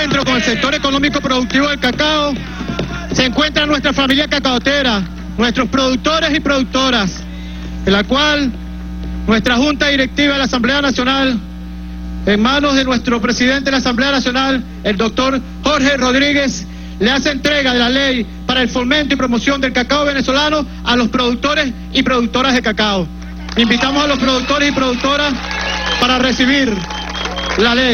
encuentro con el sector económico productivo del cacao se encuentra nuestra familia cacaotera, nuestros productores y productoras, en la cual nuestra Junta Directiva de la Asamblea Nacional, en manos de nuestro presidente de la Asamblea Nacional, el doctor Jorge Rodríguez, le hace entrega de la ley para el fomento y promoción del cacao venezolano a los productores y productoras de cacao. Invitamos a los productores y productoras para recibir la ley.